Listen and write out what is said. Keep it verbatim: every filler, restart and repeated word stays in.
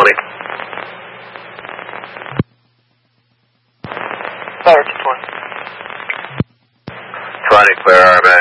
twenty. Fire to twenty. twenty, clear R M A.